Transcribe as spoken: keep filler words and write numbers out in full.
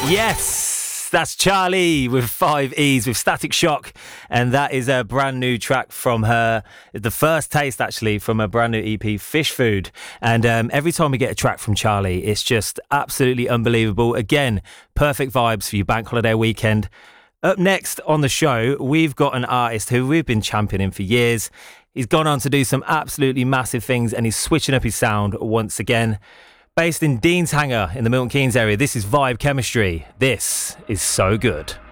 Yes, that's Charlie with five E's with Static Shock, and that is a brand new track from her, the first taste actually from a brand new E P, Fish Food. And um, every time we get a track from Charlie, it's just absolutely unbelievable. Again, perfect vibes for your bank holiday weekend. Up next on the show, we've got an artist who we've been championing for years. He's gone on to do some absolutely massive things, and he's switching up his sound once again. Based in Deanshanger in the Milton Keynes area, this is Vibe Chemistry. This is So Good.